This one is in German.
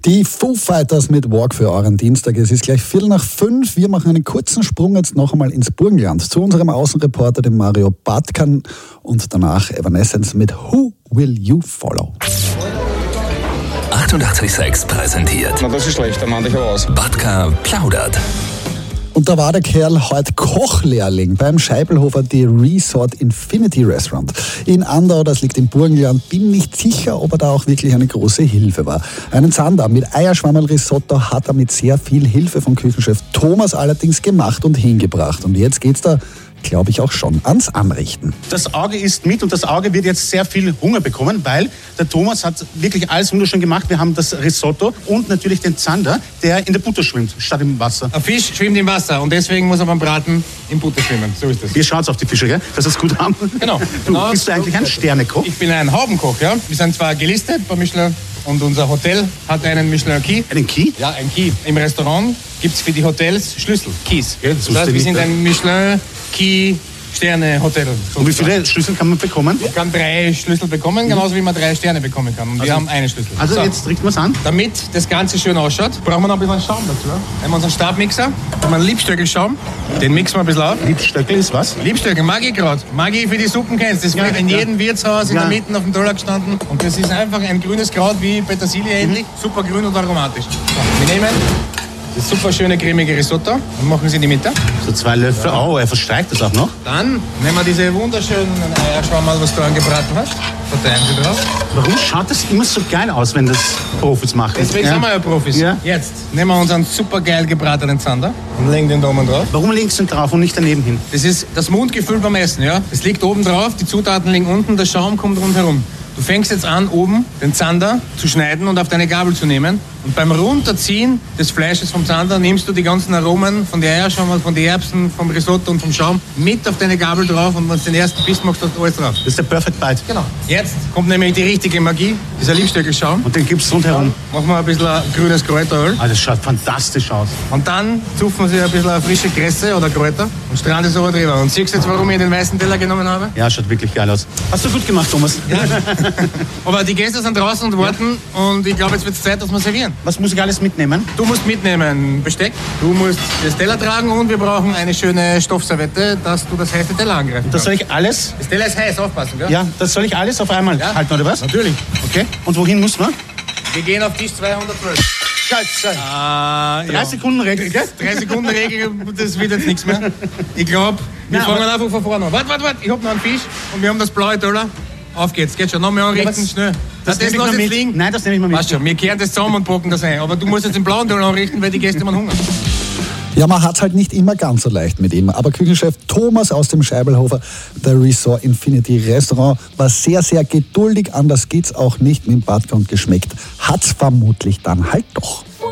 Die Foo Fighters mit Walk für euren Dienstag. Es ist gleich 4:45. Wir machen einen kurzen Sprung jetzt noch einmal ins Burgenland zu unserem Außenreporter, dem Mario Badkan, und danach Evanescence mit Who Will You Follow? 88,6 präsentiert. Na, das ist schlecht, da mach ich auch aus. Badka plaudert. Und da war der Kerl heute Kochlehrling beim Scheibelhofer Die Resort Infinity Restaurant in Andau, das liegt im Burgenland. Bin nicht sicher, ob er da auch wirklich eine große Hilfe war. Einen Zander mit Eierschwammerl-Risotto hat er mit sehr viel Hilfe von Küchenchef Thomas allerdings gemacht und hingebracht. Und jetzt geht's da, glaube ich, auch schon ans Anrichten. Das Auge isst mit und das Auge wird jetzt sehr viel Hunger bekommen, weil der Thomas hat wirklich alles wunderschön gemacht. Wir haben das Risotto und natürlich den Zander, der in der Butter schwimmt, statt im Wasser. Ein Fisch schwimmt im Wasser und deswegen muss er beim Braten in Butter schwimmen. So ist das. Ihr schaut auf die Fische, gell? Dass sie es gut haben. Genau. Bist du eigentlich ein Sternekoch? Ich bin ein Haubenkoch, ja. Wir sind zwar gelistet bei Michelin und unser Hotel hat einen Michelin Key. Einen Key? Ja, ein Key. Im Restaurant gibt es für die Hotels Schlüssel, Keys. Ja, das heißt, wir sind ein Michelin Key Sterne-Hotel. Und wie viele Schlüssel kann man bekommen? Man kann 3 Schlüssel bekommen, genauso wie man 3 Sterne bekommen kann. Und wir haben einen Schlüssel. Also jetzt richten wir es an. Damit das Ganze schön ausschaut, brauchen wir noch ein bisschen Schaum dazu. Nehmen wir unseren Stabmixer, haben wir einen Liebstöckelschaum, den mixen wir ein bisschen auf. Liebstöckel ist was? Liebstöckel, mag ich gerade. Mag ich für die Suppen kennst. Das wird in jedem Wirtshaus in der Mitte auf dem Teller gestanden. Und das ist einfach ein grünes Kraut wie Petersilie ähnlich. Super grün und aromatisch. So, wir nehmen das super schöne cremige Risotto und machen es in die Mitte. So 2 Löffel. Oh, er verstreicht das auch noch. Dann nehmen wir diese wunderschönen Eierschwammerl, was du angebraten hast. Verteilen sie drauf. Warum schaut das immer so geil aus, wenn das Profis machen? Deswegen sind wir ja Profis. Ja. Jetzt nehmen wir unseren super geil gebratenen Zander und legen den da oben drauf. Warum legst du ihn drauf und nicht daneben hin? Das ist das Mundgefühl beim Essen, ja. Es liegt oben drauf, die Zutaten liegen unten, der Schaum kommt rundherum. Du fängst jetzt an, oben den Zander zu schneiden und auf deine Gabel zu nehmen. Und beim Runterziehen des Fleisches vom Zander nimmst du die ganzen Aromen von den Eierschwammerl, von den Erbsen, vom Risotto und vom Schaum mit auf deine Gabel drauf. Und wenn du den ersten Biss machst, hast du alles drauf. Das ist der Perfect Bite. Genau. Jetzt kommt nämlich die richtige Magie, dieser Liebstöckelschaum. Und den gibst du rundherum. Machen wir ein bisschen grünes Kräuteröl. Ah, das schaut fantastisch aus. Und dann zupfen wir ein bisschen frische Kresse oder Kräuter und strahlen das oben drüber. Und siehst du jetzt, warum ich den weißen Teller genommen habe? Ja, schaut wirklich geil aus. Hast du gut gemacht, Thomas. Ja. Aber die Gäste sind draußen und warten und ich glaube, jetzt wird es Zeit, dass wir servieren. Was muss ich alles mitnehmen? Du musst mitnehmen Besteck, du musst das Teller tragen und wir brauchen eine schöne Stoffservette, dass du das heiße Teller angreifen Das soll ich alles? Das Teller ist heiß, aufpassen, gell? Ja, das soll ich alles auf einmal halten, oder was? Natürlich. Okay. Und wohin muss man? Wir gehen auf Tisch 212. Schalt. 3 Sekunden Regel, gell? 3 Sekunden Regel, das wird jetzt nichts mehr. Ich glaube, wir fangen einfach von vorne an. Warte, ich hab noch einen Fisch und wir haben das blaue Teller. Auf geht's, geht schon. Noch mehr anrichten, schnell. Das nehme ich mal mit. Liegen. Nein, das nehme ich mal mit. Weißt schon, wir kehren das zusammen und packen das ein. Aber du musst jetzt den blauen Teller anrichten, weil die Gäste haben Hunger. Ja, man hat's halt nicht immer ganz so leicht mit ihm. Aber Küchenchef Thomas aus dem Scheibelhofer, der Resort Infinity Restaurant, war sehr, sehr geduldig. Anders geht's auch nicht mit dem Badka und geschmeckt hat's vermutlich dann halt doch.